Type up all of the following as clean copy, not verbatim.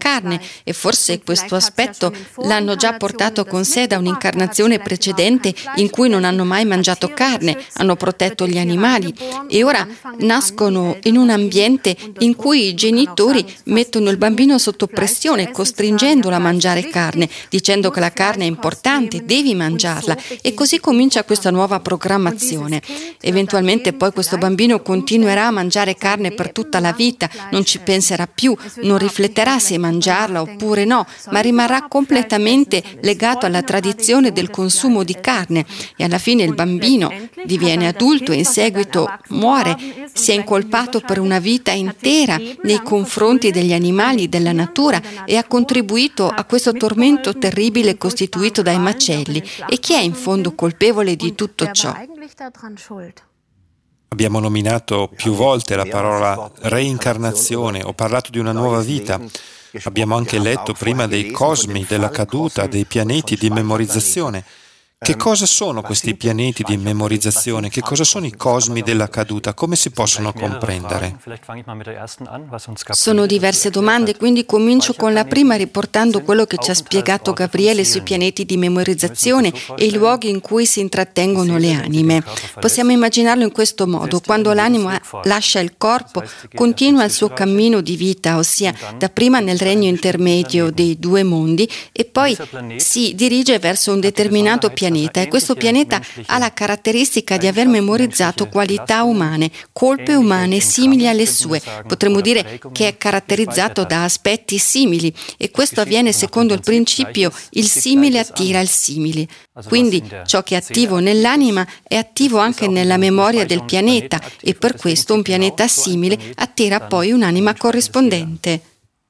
carne, e forse questo aspetto l'hanno già portato con sé da un'incarnazione precedente in cui non hanno mai mangiato carne, hanno protetto gli animali e ora nascono in un ambiente in cui i genitori mettono il bambino sotto pressione, costringendolo a mangiare carne, dicendo che la carne è importante, devi mangiarla, e così comincia questa nuova programmazione. Eventualmente poi questo bambino continuerà a mangiare carne per tutta la vita, non ci penserà più, non rifletterà se mangiarla oppure no, ma rimarrà completamente legato alla tradizione del consumo di carne, e alla fine il bambino diviene adulto e in seguito muore, si è incolpato per una vita intera nei confronti degli animali, della natura, e ha contribuito a questo tormento terribile costituito dai macelli. E chi è in fondo colpevole di tutto ciò? Abbiamo nominato più volte la parola reincarnazione, ho parlato di una nuova vita. Abbiamo anche letto prima dei cosmi, della caduta, dei pianeti di memorizzazione. Che cosa sono questi pianeti di memorizzazione? Che cosa sono i cosmi della caduta? Come si possono comprendere? Sono diverse domande, quindi comincio con la prima riportando quello che ci ha spiegato Gabriele sui pianeti di memorizzazione e i luoghi in cui si intrattengono le anime. Possiamo immaginarlo in questo modo: quando l'anima lascia il corpo, continua il suo cammino di vita, ossia dapprima nel regno intermedio dei due mondi e poi si dirige verso un determinato pianeta. E questo pianeta ha la caratteristica di aver memorizzato qualità umane, colpe umane simili alle sue. Potremmo dire che è caratterizzato da aspetti simili, e questo avviene secondo il principio il simile attira il simile. Quindi ciò che è attivo nell'anima è attivo anche nella memoria del pianeta, e per questo un pianeta simile attira poi un'anima corrispondente.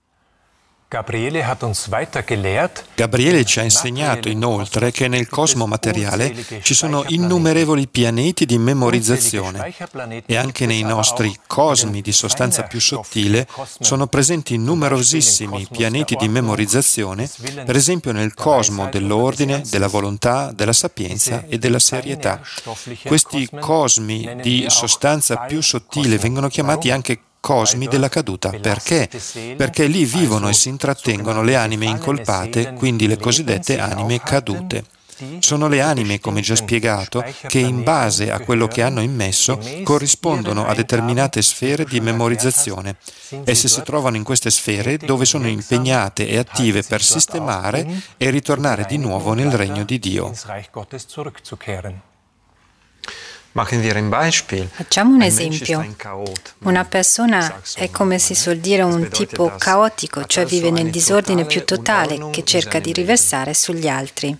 Gabriele ci ha insegnato inoltre che nel cosmo materiale ci sono innumerevoli pianeti di memorizzazione e anche nei nostri cosmi di sostanza più sottile sono presenti numerosissimi pianeti di memorizzazione, per esempio nel cosmo dell'ordine, della volontà, della sapienza e della serietà. Questi cosmi di sostanza più sottile vengono chiamati anche cosmi della caduta. Perché? Perché lì vivono e si intrattengono le anime incolpate, quindi le cosiddette anime cadute. Sono le anime, come già spiegato, che in base a quello che hanno immesso corrispondono a determinate sfere di memorizzazione. Esse si trovano in queste sfere dove sono impegnate e attive per sistemare e ritornare di nuovo nel regno di Dio. Facciamo un esempio. Una persona è, come si suol dire, un tipo caotico, cioè vive nel disordine più totale che cerca di riversare sugli altri.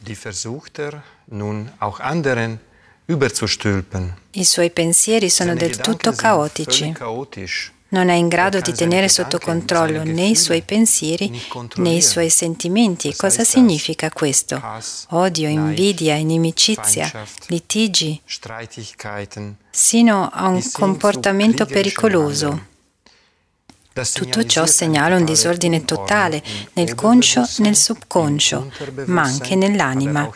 I suoi pensieri sono del tutto caotici. Non è in grado di tenere sotto controllo né i suoi pensieri né i suoi sentimenti. Cosa significa questo? Odio, invidia, inimicizia, litigi, sino a un comportamento pericoloso. Tutto ciò segnala un disordine totale nel conscio, nel subconscio, ma anche nell'anima.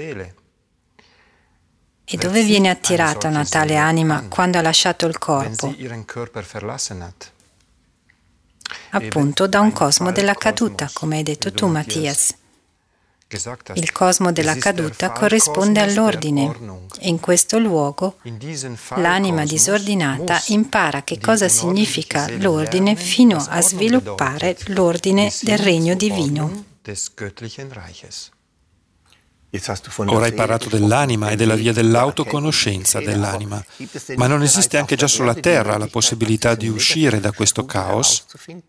E dove viene attirata una tale anima quando ha lasciato il corpo? Appunto da un cosmo della caduta, come hai detto tu, Mattias. Il cosmo della caduta corrisponde all'ordine, e in questo luogo l'anima disordinata impara che cosa significa l'ordine fino a sviluppare l'ordine del regno divino. Ora hai parlato dell'anima e della via dell'autoconoscenza dell'anima, ma non esiste anche già sulla Terra la possibilità di uscire da questo caos?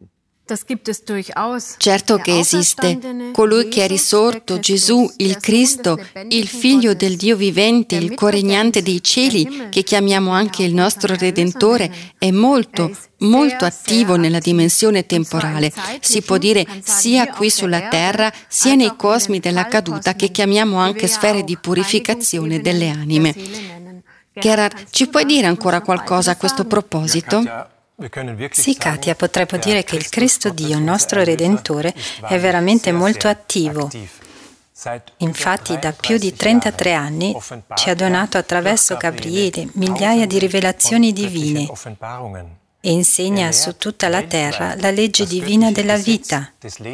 Certo che esiste. Colui che è risorto, Gesù, il Cristo, il Figlio del Dio vivente, il coregnante dei cieli, che chiamiamo anche il nostro Redentore, è molto attivo nella dimensione temporale. Si può dire sia qui sulla terra, sia nei cosmi della caduta, che chiamiamo anche sfere di purificazione delle anime. Gerard, ci puoi dire ancora qualcosa a questo proposito? Sì, Katia, potremmo dire che il Cristo Dio, il nostro Redentore, è veramente molto attivo. Infatti, da più di 33 anni ci ha donato attraverso Gabriele migliaia di rivelazioni divine e insegna su tutta la terra la legge divina della vita.